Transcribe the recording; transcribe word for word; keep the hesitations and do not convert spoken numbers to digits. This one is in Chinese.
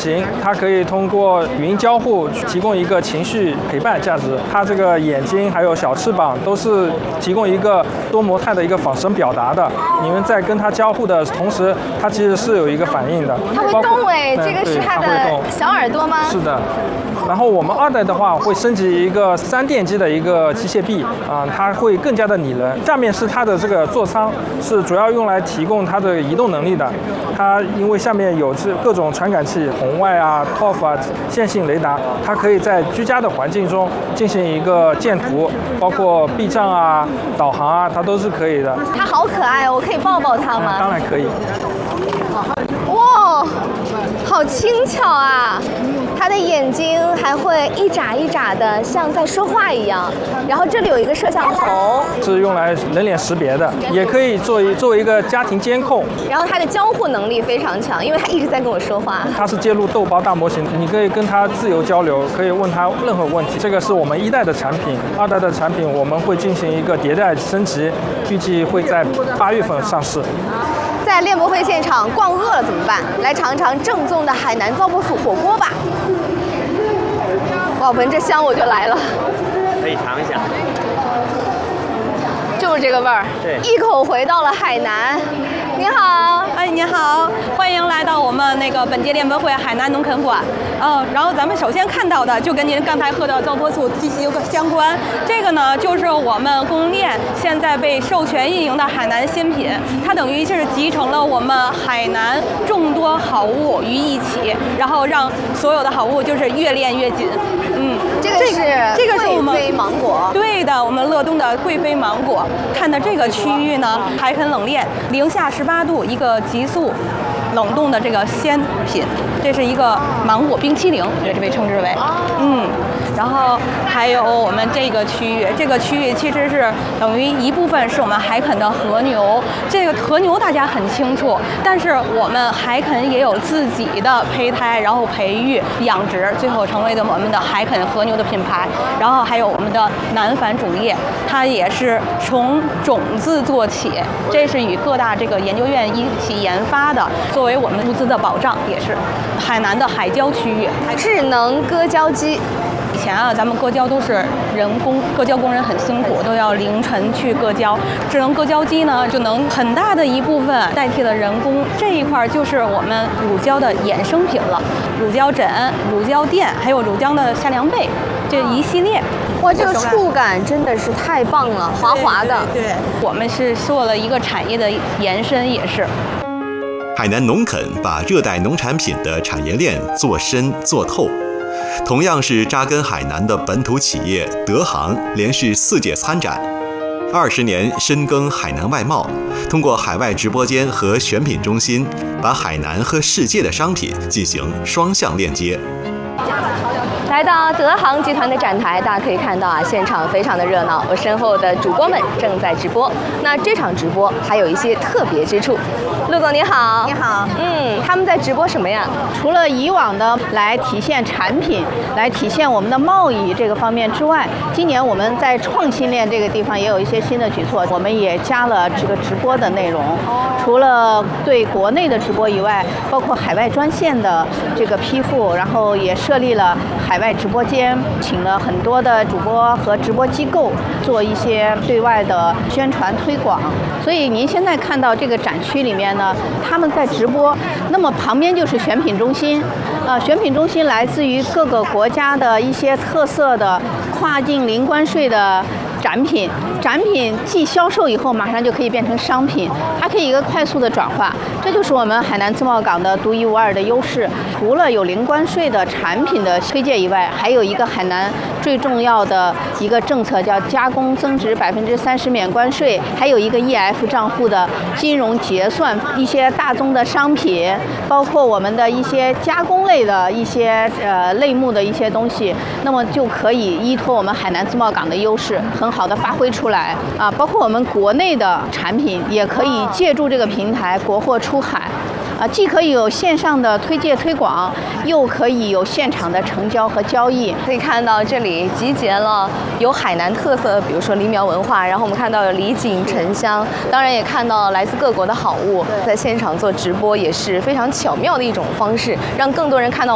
型，它可以通过语音交互提供一个情绪陪伴价值。它这个眼睛还有小翅膀都是提供一个多模态的一个仿生表达的。你们在跟它交互的同时，它其实是有一个反应的。 它会动哎，这个是它的小耳朵吗？ 是的。然后我们二代的话会升级一个三电机的一个机械臂啊、呃，它会更加的拟人。下面是它的这个座舱，是主要用来提供它的移动能力的。它因为下面有这各种传感器，红外啊、T O F 啊、线性雷达，它可以在居家的环境中进行一个见图，包括避障啊、导航啊，它都是可以的。 它好可爱哦，我可以抱抱它吗？ 嗯、当然可以。 哇，好轻巧啊！它的眼睛还会一眨一眨的，像在说话一样。然后这里有一个摄像头， 是用来人脸识别的，也可以作为作为一个家庭监控。 然后它的交互能力非常强，因为它一直在跟我说话。 它是接入豆包大模型，你可以跟它自由交流，可以问它任何问题。这个是我们一代的产品，二代的产品我们会进行一个迭代升级，预计会在八月份上市。 在练博会现场逛饿了怎么办？来尝尝正宗的海南糟粕醋火锅吧！哇，闻着香我就来了。 可以尝一下， 就是这个味儿。 对， 一口回到了海南。您好， 哎，您好，欢迎来到我们那个本届练博会海南农垦馆。嗯，然后咱们首先看到的就跟您刚才喝的糟粕醋息息相关。这个呢，就是我们供应链现在被授权运营的海南新品，它等于是集成了我们海南众多好物于一起，然后让所有的好物就是越练越紧。嗯， 这个是这个是我们贵妃芒果。 对的，我们乐东的贵妃芒果。看的这个区域呢，还很冷链，零下十八度，一个急速冷冻的这个鲜品，这是一个芒果冰淇淋，也是被称之为，嗯。然后还有我们这个区域，这个区域其实是等于一部分是我们海垦的和牛。这个和牛大家很清楚，但是我们海垦也有自己的胚胎，然后培育、养殖，最后成为了我们的海垦和牛的品牌。然后还有我们的南返主业，它也是从种子做起，这是与各大这个研究院一起研发的，作为我们物资的保障，也是海南的海椒区域。 智能割胶机。 以前啊，咱们割胶都是人工，割胶工人很辛苦，都要凌晨去割胶。智能割胶机呢，就能很大的一部分代替了人工。这一块就是我们乳胶的衍生品了，乳胶枕、乳胶垫，还有乳胶的夏凉被，这一系列。 哇，这个触感真的是太棒了，滑滑的。 对，对对，我们是做了一个产业的延伸，也是。 海南农垦把热带农产品的产业链做深做透。同样是扎根海南的本土企业德航，连续四届参展，二十年深耕海南外贸，通过海外直播间和选品中心，把海南和世界的商品进行双向链接。 来到德航集团的展台，大家可以看到啊，现场非常的热闹。我身后的主播们正在直播。那这场直播还有一些特别之处。陆总你好。 你好。 嗯，他们在直播什么呀？ 除了以往的来体现产品、来体现我们的贸易这个方面之外，今年我们在创新链这个地方也有一些新的举措，我们也加了这个直播的内容。除了对国内的直播以外，包括海外专线的这个批复，然后也设立了海外直播间，请了很多的主播和直播机构做一些对外的宣传推广。所以您现在看到这个展区里面呢，他们在直播，那么旁边就是选品中心，呃，选品中心来自于各个国家的一些特色的跨境零关税的展品，展品既销售以后马上就可以变成商品，它可以一个快速的转化，这就是我们海南自贸港的独一无二的优势。除了有零关税的产品的推介以外，还有一个海南最重要的一个政策叫加工增值百分之三十免关税，还有一个 E F 账户的金融结算，一些大宗的商品，包括我们的一些加工类的一些呃类目的一些东西，那么就可以依托我们海南自贸港的优势，很好的发挥出来啊。包括我们国内的产品也可以借助这个平台国货出海。啊，既可以有线上的推介推广，又可以有现场的成交和交易。 可以看到这里集结了有海南特色的，比如说梨苗文化，然后我们看到有李锦沉香，当然也看到来自各国的好物，在现场做直播也是非常巧妙的一种方式，让更多人看到